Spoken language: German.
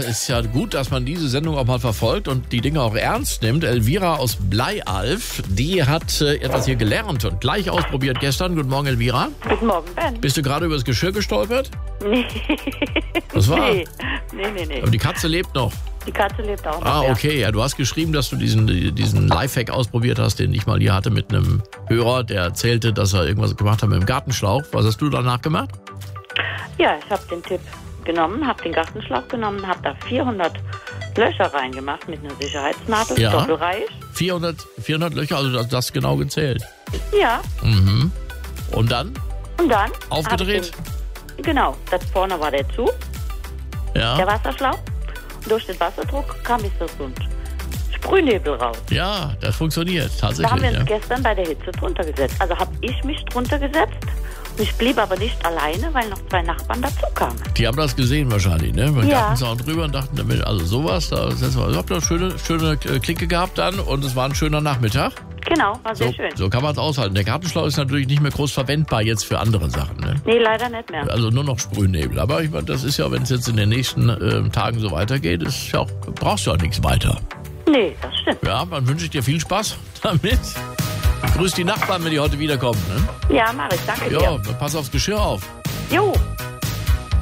ist ja gut, dass man diese Sendung auch mal verfolgt und die Dinge auch ernst nimmt. Elvira aus Bleialf, die hat etwas hier gelernt und gleich ausprobiert gestern. Guten Morgen, Elvira. Guten Morgen, Ben. Bist du gerade über das Geschirr gestolpert? Nee. Was war? Nee. Aber die Katze lebt noch. Die Katze lebt auch noch. Ah, ja. okay. Ja, du hast geschrieben, dass du diesen Lifehack ausprobiert hast, den ich mal hier hatte mit einem Hörer, der erzählte, dass er irgendwas gemacht hat mit dem Gartenschlauch. Was hast du danach gemacht? Ja, ich habe den Tipp genommen, habe den Gartenschlauch genommen, habe da 400 Löcher reingemacht mit einer Sicherheitsnadel, Ja. doppelreich. 400 Löcher, also das genau gezählt. Ja, Mhm. Und dann? und dann... Aufgedreht? Genau, da vorne war der Zug, der Ja. Wasserschlauch. Und durch den Wasserdruck kam jetzt so ein Sprühnebel raus. Ja, das funktioniert Da haben tatsächlich. wir uns Ja. gestern bei der Hitze drunter gesetzt. Also habe ich mich drunter gesetzt. Und ich blieb aber nicht alleine, weil noch 2 Nachbarn dazu kamen. Die haben das gesehen wahrscheinlich, ne? Mit dem Ja. Gartenzaun drüber und dachten damit, also sowas, da setzen wir. Ich habe eine schöne Clique gehabt dann und es war ein schöner Nachmittag. Genau, war sehr So, schön. so kann man es aushalten. Der Gartenschlauch ist natürlich nicht mehr groß verwendbar jetzt für andere Sachen, ne? Nee, leider nicht mehr. Also nur noch Sprühnebel. Aber ich meine, das ist ja, wenn es jetzt in den nächsten Tagen so weitergeht, ist ja auch, brauchst du ja nichts weiter. Nee, das stimmt. Ja, dann wünsche ich dir viel Spaß damit. Grüß die Nachbarn, wenn die heute wiederkommen, ne? Ja, mach ich. Danke Ja, dir. pass aufs Geschirr auf. Jo.